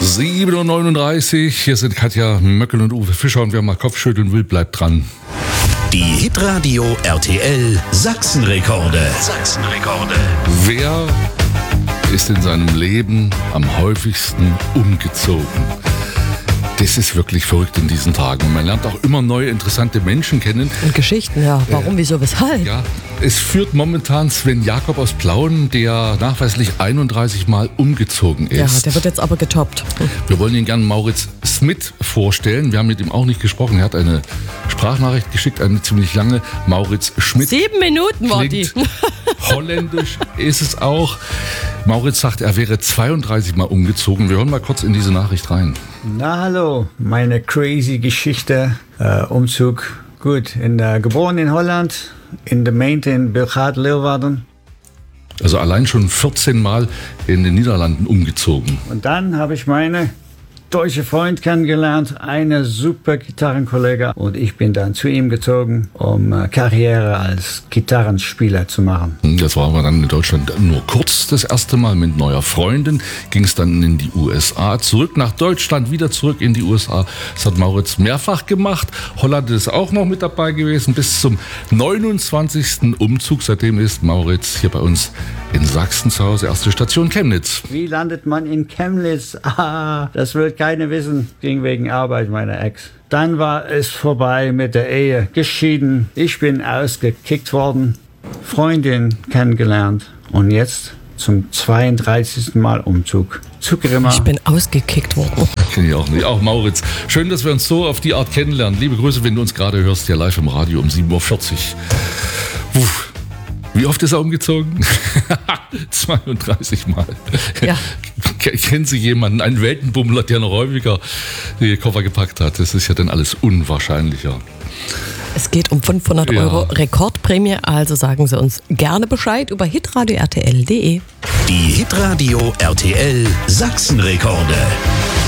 7:39 Uhr, hier sind Katja Möckel und Uwe Fischer und wer mal Kopfschütteln will, bleibt dran. Die Hitradio RTL Sachsenrekorde. Wer ist in seinem Leben am häufigsten umgezogen? Das ist wirklich verrückt in diesen Tagen. Man lernt auch immer neue interessante Menschen kennen. Und Geschichten, ja. Warum, wieso, weshalb? Ja, es führt momentan Sven Jakob aus Plauen, der nachweislich 31 Mal umgezogen ist. Ja, der wird jetzt aber getoppt. Wir wollen Ihnen gerne Mauritz Smith vorstellen. Wir haben mit ihm auch nicht gesprochen. Er hat eine Sprachnachricht geschickt, eine ziemlich lange. Mauritz Schmidt. 7 Minuten war die. Holländisch ist es auch. Mauritz sagt, er wäre 32 Mal umgezogen. Wir hören mal kurz in diese Nachricht rein. Na hallo, meine crazy Geschichte, Umzug. Gut, geboren in Holland, in der Gemeente in Bilgaard-Leeuwarden. Also allein schon 14 Mal in den Niederlanden umgezogen. Und dann habe ich meine deutsche Freund kennengelernt, eine super Gitarrenkollege. Und ich bin dann zu ihm gezogen, um Karriere als Gitarrenspieler zu machen. Das war aber dann in Deutschland nur kurz das erste Mal mit neuer Freundin. Ging es dann in die USA, zurück nach Deutschland, wieder zurück in die USA. Das hat Mauritz mehrfach gemacht. Holland ist auch noch mit dabei gewesen bis zum 29. Umzug. Seitdem ist Mauritz hier bei uns in Sachsen zu Hause. Erste Station Chemnitz. Wie landet man in Chemnitz? Das wird keiner wissen. Ging wegen Arbeit meiner Ex. Dann war es vorbei mit der Ehe. Geschieden. Ich bin ausgekickt worden. Freundin kennengelernt. Und jetzt zum 32. Mal Umzug zu Grimma. Ich bin ausgekickt worden. Kenne ich auch nicht. Auch Mauritz. Schön, dass wir uns so auf die Art kennenlernen. Liebe Grüße, wenn du uns gerade hörst, hier live im Radio um 7:40 Uhr. Wie oft ist er umgezogen? 32 Mal. Ja. Kennen Sie jemanden, einen Weltenbummler, der noch häufiger die Koffer gepackt hat? Das ist ja dann alles unwahrscheinlicher. Es geht um 500 Euro Rekordprämie, also sagen Sie uns gerne Bescheid über hitradio-rtl.de. Die Hitradio RTL Sachsenrekorde.